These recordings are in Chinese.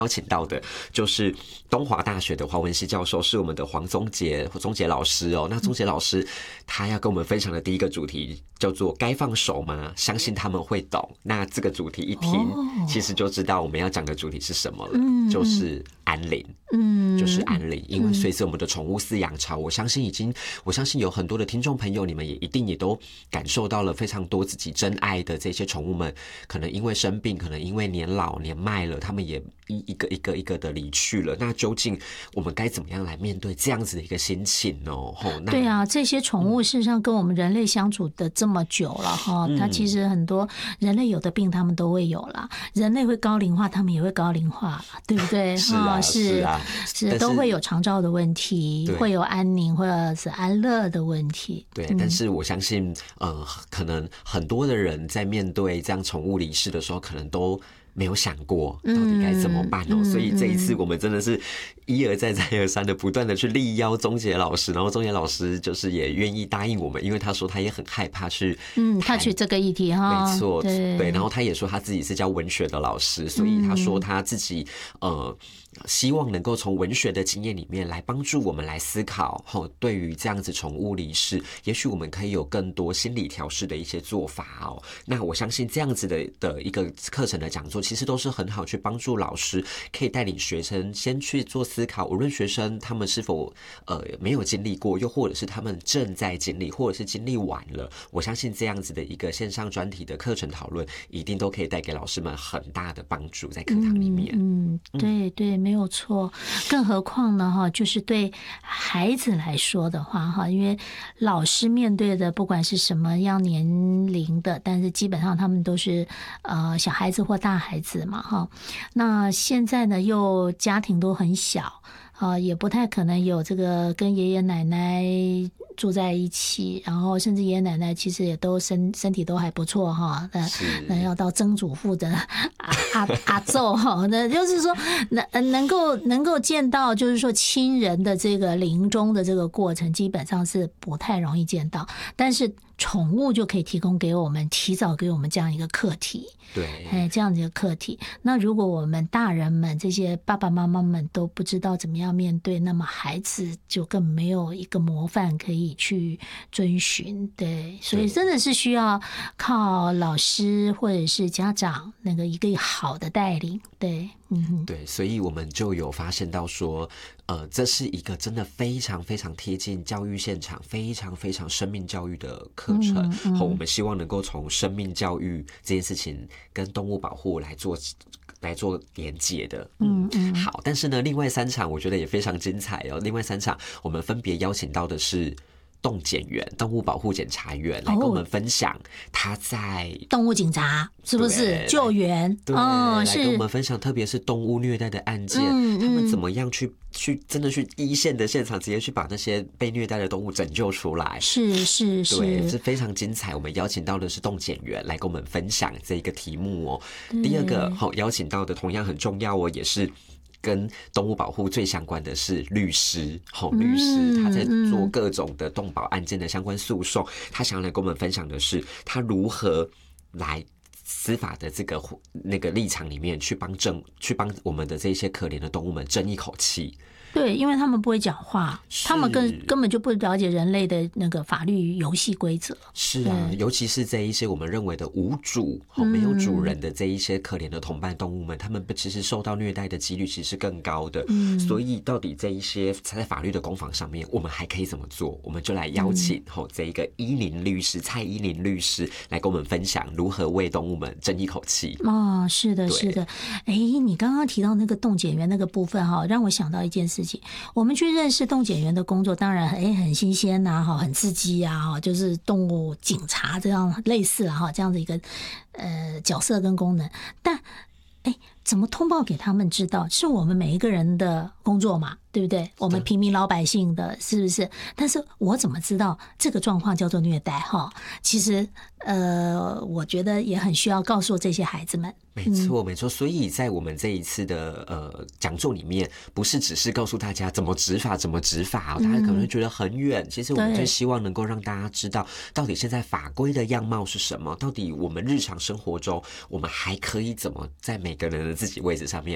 邀请到的就是东华大学的华文系教授，是我们的黄宗杰老师哦。那宗杰老师他要跟我们分享的第一个主题叫做该放手吗？相信他们会懂。那这个主题一听，其实就知道我们要讲的主题是什么了，就是安宁。就是安宁。因为随着我们的宠物饲养潮，我相信有很多的听众朋友，你们也一定也都感受到了非常多自己真爱的这些宠物们，可能因为生病，可能因为年老年迈了，他们也一个的离去了。那究竟我们该怎么样来面对这样子的一个心情呢？ 对啊，这些宠物事实上跟我们人类相处的这么久了哈，它其实很多人类有的病他们都会有啦，人类会高龄化，他们也会高龄化了，对不对？是都会有长照的问题，会有安宁或者是安乐的问题。 对，但是我相信可能很多的人在面对这样宠物离世的时候，可能都没有想过到底该怎么办哦。所以这一次我们真的是一而再再而三的不断的去力邀宗杰老师，然后宗杰老师就是也愿意答应我们，因为他说他也很害怕去他去这个议题哈， 没错，对，然后他也说他自己是教文学的老师，所以他说他自己希望能够从文学的经验里面来帮助我们来思考，对于这样子宠物离世，也许我们可以有更多心理调试的一些做法哦。那我相信这样子的一个课程的讲座，其实都是很好去帮助老师，可以带领学生先去做思考，无论学生他们是否没有经历过，又或者是他们正在经历，或者是经历完了，我相信这样子的一个线上专题的课程讨论，一定都可以带给老师们很大的帮助在课堂里面。 对，没有错。更何况呢，就是对孩子来说的话，因为老师面对的不管是什么样年龄的，但是基本上他们都是小孩子或大孩子嘛，那现在呢又家庭都很小，也不太可能有这个跟爷爷奶奶住在一起，然后甚至爷爷奶奶其实也都身体都还不错哈，那要到曾祖父的阿祖哈，那就是说能够见到，就是说亲人的这个临终的这个过程，基本上是不太容易见到，但是宠物就可以提供给我们，提早给我们这样一个课题。对，这样的一个课题。那如果我们大人们这些爸爸妈妈们都不知道怎么样面对，那么孩子就更没有一个模范可以去遵循。对，所以真的是需要靠老师或者是家长那个一个好的带领。对， 对，所以我们就有发现到说，这是一个真的非常非常贴近教育现场、非常非常生命教育的课程。我们希望能够从生命教育这件事情跟动物保护来做连结的。好，但是呢，另外3场我觉得也非常精彩哦。另外3场我们分别邀请到的是动检员、动物保护检察员来跟我们分享他在动物警察是不是救援？ 对，来跟我们分享，特别是动物虐待的案件，他们怎么样去真的去一线的现场，直接去把那些被虐待的动物拯救出来。是， 对，是非常精彩。我们邀请到的是动检员来跟我们分享这一个题目哦。第二个邀请到的同样很重要哦，也是跟动物保护最相关的是律师。律师他在做各种的动保案件的相关诉讼，他想要来跟我们分享的是他如何来司法的那个立场里面去帮我们的这些可怜的动物们争一口气。 对，因为他们不会讲话，他们根本就不了解人类的那个法律游戏规则。 是啊，尤其是这一些我们认为的无主、没有主人的这一些可怜的同伴动物们，他们其实受到虐待的几率其实是更高的。所以到底这一些在法律的攻防上面，我们还可以怎么做？我们就来邀请这一个依宁律师蔡依宁律师来跟我们分享如何为动物们争一口气。是的。你刚刚提到那个动检员那个部分让我想到一件事情。我们去认识动检员的工作，当然很新鲜啊，很刺激啊，就是动物警察这样类似这样的一个角色跟功能。但怎么通报给他们知道？是我们每一个人的工作嘛，对不对？我们平民老百姓的，是不是？但是我怎么知道这个状况叫做虐待？其实我觉得也很需要告诉这些孩子们。没错。所以在我们这一次的讲座里面，不是只是告诉大家怎么执法，大家可能会觉得很远。其实我们最希望能够让大家知道，到底现在法规的样貌是什么？到底我们日常生活中，我们还可以怎么在每个人的自己位置上面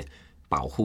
保护